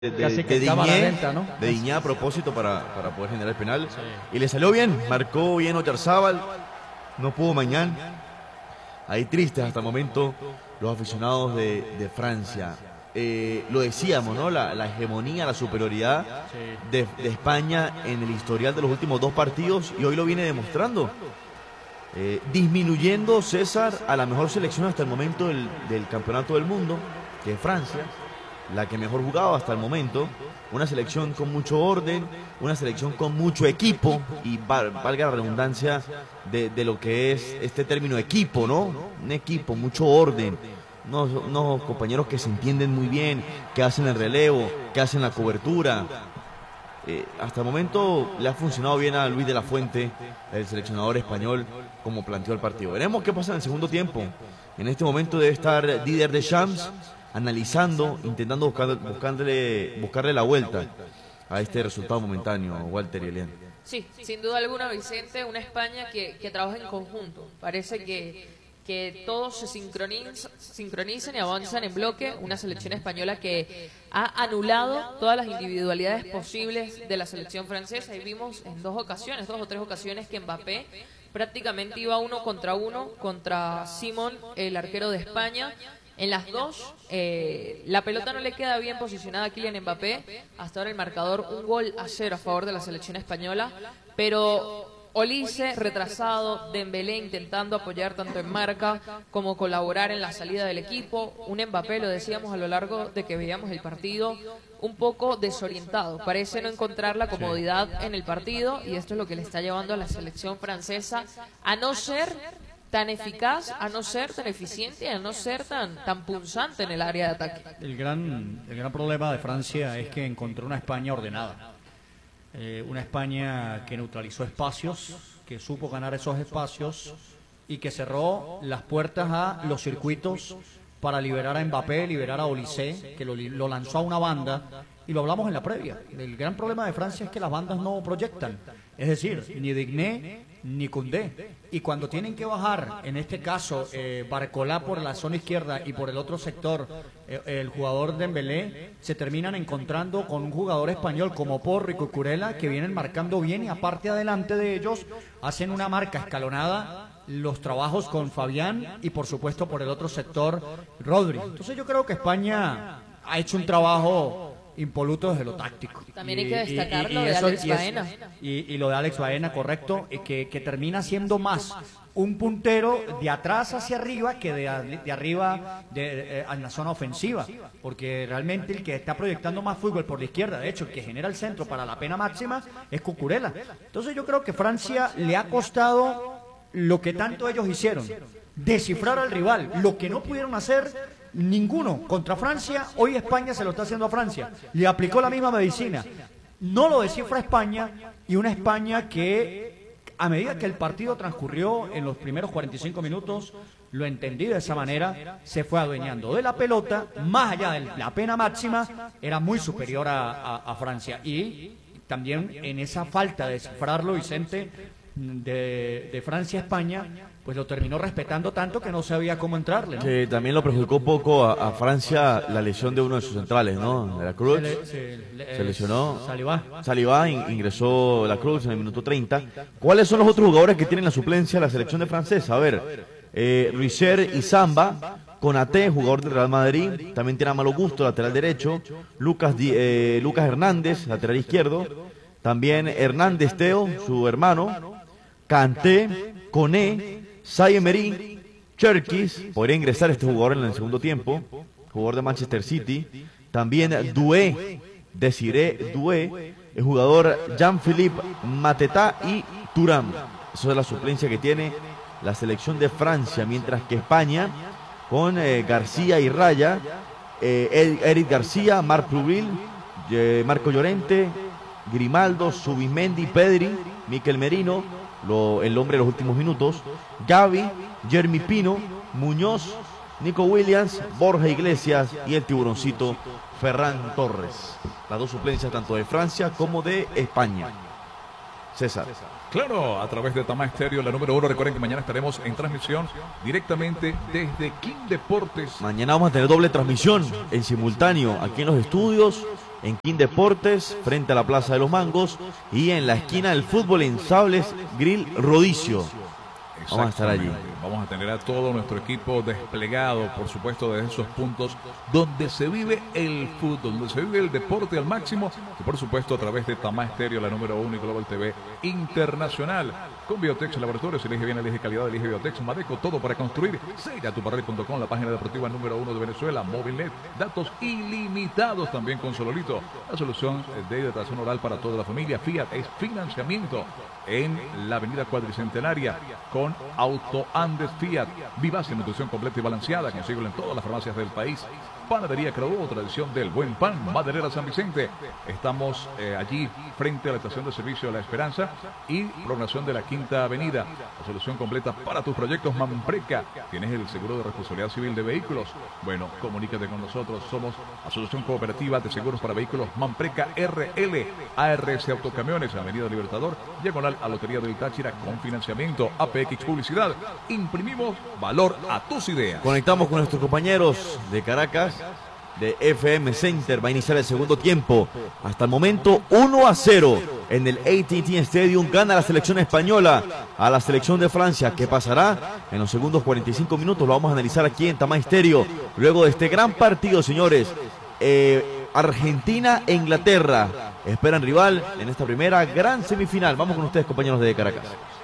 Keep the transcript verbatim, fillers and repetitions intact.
de, Casi de, que de estaba a la Diñé, venta, ¿no? de Diñé a propósito para, para poder generar el penal. Sí. Y le salió bien, marcó bien Oyarzábal, no pudo mañana. Ahí tristes hasta el momento los aficionados de, de Francia. Eh, lo decíamos, ¿no? La, la hegemonía, la superioridad de, de España en el historial de los últimos dos partidos, y hoy lo viene demostrando. Eh, disminuyendo César a la mejor selección hasta el momento del, del campeonato del mundo, que es Francia, la que mejor jugaba hasta el momento, una selección con mucho orden, una selección con mucho equipo, y valga la redundancia de, de lo que es este término equipo, ¿no? Un equipo, mucho orden, unos, unos compañeros que se entienden muy bien, que hacen el relevo, que hacen la cobertura. Eh, hasta el momento le ha funcionado bien a Luis de la Fuente, el seleccionador español, como planteó el partido. Veremos qué pasa en el segundo tiempo. En este momento debe estar Didier Deschamps analizando, intentando buscar, buscarle, buscarle la vuelta a este resultado momentáneo, Walter y Elian. Sí, sin duda alguna, Vicente, una España que, que trabaja en conjunto. Parece que, que todos se sincronizan, sincronizan y avanzan en bloque. Una selección española que ha anulado todas las individualidades posibles de la selección francesa. Y vimos en dos ocasiones, dos o tres ocasiones, que Mbappé prácticamente iba uno contra uno contra Simón, el arquero de España. En las dos, eh, la pelota no le queda bien posicionada a Kylian Mbappé. Hasta ahora el marcador, un gol a cero a favor de la selección española. Pero Olise retrasado, Dembélé intentando apoyar tanto en marca como colaborar en la salida del equipo. Un Mbappé, lo decíamos a lo largo de que veíamos el partido, un poco desorientado. Parece no encontrar la comodidad en el partido, y esto es lo que le está llevando a la selección francesa a no ser tan eficaz, a no ser tan eficiente, a no ser tan, tan punzante en el área de ataque. El gran, el gran problema de Francia es que encontró una España ordenada. Eh, una España que neutralizó espacios, que supo ganar esos espacios y que cerró las puertas a los circuitos para liberar a Mbappé, liberar a Olise, que lo, lo lanzó a una banda, y lo hablamos en la previa. El gran problema de Francia es que las bandas no proyectan, es decir, ni Digné ni Koundé, y cuando tienen que bajar, en este caso eh, Barcolá por la zona izquierda y por el otro sector eh, el jugador Dembélé, se terminan encontrando con un jugador español como Porro y Cucurella, que vienen marcando bien, y aparte adelante de ellos hacen una marca escalonada, los trabajos con Fabián y por supuesto por el otro sector Rodri. Entonces yo creo que España ha hecho un trabajo impoluto desde lo táctico. También hay que destacar y, y, lo y de eso, Alex y, es, Baena. y, y lo de Alex Baena, correcto, que, que termina siendo más un puntero de atrás hacia arriba que de, de arriba de, de, en la zona ofensiva, porque realmente el que está proyectando más fútbol por la izquierda, de hecho el que genera el centro para la pena máxima, es Cucurella. Entonces yo creo que Francia le ha costado lo que tanto ellos hicieron, descifrar al rival, lo que no pudieron hacer ninguno contra Francia. Hoy España se lo está haciendo a Francia, le aplicó la misma medicina, no lo descifra España, y una España que a medida que el partido transcurrió en los primeros cuarenta y cinco minutos, lo entendí de esa manera, se fue adueñando de la pelota, más allá de la pena máxima, era muy superior a, a, a Francia, y también en esa falta de descifrarlo, Vicente, de, de Francia a España, pues lo terminó respetando tanto que no sabía cómo entrarle, ¿no? Que también lo perjudicó un poco a, a Francia la lesión de uno de sus centrales, ¿no? De la Cruz. Se, le, se, le, se lesionó. Salivá. Salivá ingresó la Cruz en el minuto treinta. ¿Cuáles son los otros jugadores que tienen la suplencia de la selección de francesa? A ver, eh, Ruizer y Samba, Konaté, jugador del Real Madrid. También tiene a Malo Gusto, lateral derecho. Lucas, eh, Lucas Hernández, lateral izquierdo. También Hernández Teo, su hermano. Kanté, Koné, Zaïre Emery, Cherkis, podría ingresar este jugador en el segundo tiempo, jugador de Manchester City. También Doué, Desiré Doué, el jugador Jean-Philippe Mateta y Thuram. Esa es la suplencia que tiene la selección de Francia, mientras que España, con eh, García y Raya, eh, Eric García, Marc Proubil, eh, Marco Llorente, Grimaldo, Subimendi, Pedri, Mikel Merino, Lo, el hombre de los últimos minutos, Gavi, Jeremy Pino, Muñoz, Nico Williams, Borja Iglesias y el tiburoncito Ferran Torres. Las dos suplencias tanto de Francia como de España. César. Claro, a través de Tamá Estéreo, la número uno. Recuerden que mañana estaremos en transmisión directamente desde King Deportes. Mañana vamos a tener doble transmisión en simultáneo aquí en los estudios, en King Deportes, frente a la Plaza de los Mangos, y en la esquina del fútbol en Sables Grill Rodicio. Vamos a estar allí. Vamos a tener a todo nuestro equipo desplegado, por supuesto, desde esos puntos donde se vive el fútbol, donde se vive el deporte al máximo, y por supuesto a través de Tamá Estéreo, la número uno, y Global T V Internacional. Con Biotex Laboratorios, elige bien, elige calidad, elige Biotex, Madeco, todo para construir. Sella tu parrel punto com, la página deportiva número uno de Venezuela. Movilnet, datos ilimitados también con Sololito. La solución de hidratación oral para toda la familia. Fiat es financiamiento en la avenida Cuadricentenaria con Auto Andes Fiat. Vivacia, nutrición completa y balanceada, consíguelo en todas las farmacias del país. Panadería Craúo, tradición del buen pan. Maderera San Vicente. Estamos eh, allí frente a la estación de servicio de La Esperanza y prolongación de la Quinta Avenida. La solución completa para tus proyectos Mampreca. ¿Tienes el seguro de responsabilidad civil de vehículos? Bueno, comunícate con nosotros. Somos Asociación Cooperativa de Seguros para Vehículos Mampreca R L. A R S Autocamiones, Avenida Libertador, diagonal a Lotería del Táchira, con financiamiento. A P X Publicidad. Imprimimos valor a tus ideas. Conectamos con nuestros compañeros de Caracas, de F M Center. Va a iniciar el segundo tiempo. Hasta el momento uno a cero en el A T and T Stadium. Gana la selección española a la selección de Francia. ¿Qué pasará en los segundos cuarenta y cinco minutos? Lo vamos a analizar aquí en Tamá Estéreo. Luego de este gran partido, señores, eh, Argentina e Inglaterra esperan rival en esta primera gran semifinal. Vamos con ustedes, compañeros de Caracas.